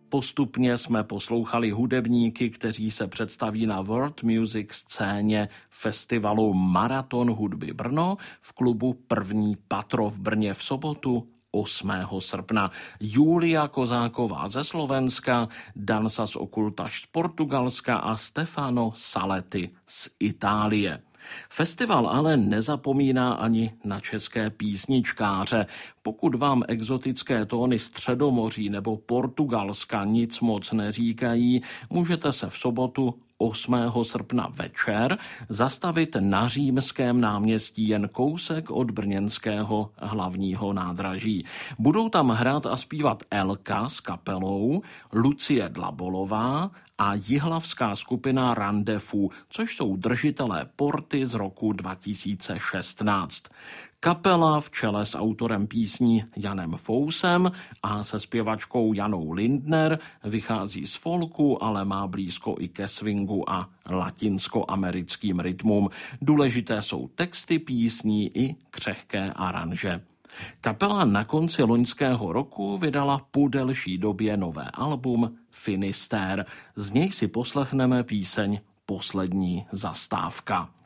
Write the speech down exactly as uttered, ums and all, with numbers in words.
Postupně jsme poslouchali hudebníky, kteří se představí na World Music scéně festivalu Maraton hudby Brno v klubu První patro v Brně v sobotu osmého srpna. Julia Kozáková ze Slovenska, Dansas Okultaš z Portugalska a Stefano Saletti z Itálie. Festival ale nezapomíná ani na české písničkáře. Pokud vám exotické tóny Středomoří nebo Portugalska nic moc neříkají, můžete se v sobotu osmého srpna večer zastavit na Římském náměstí jen kousek od brněnského hlavního nádraží. Budou tam hrát a zpívat Elka s kapelou, Lucie Dlabolová a jihlavská skupina Randefu, což jsou držitelé Porty z roku dva tisíce šestnáct. Kapela v čele s autorem písní Janem Fousem a se zpěvačkou Janou Lindner vychází z folku, ale má blízko i ke swingu a latinskoamerickým rytmům. Důležité jsou texty písní i křehké aranže. Kapela na konci loňského roku vydala po delší době nové album Finisterre. Z něj si poslechneme píseň Poslední zastávka.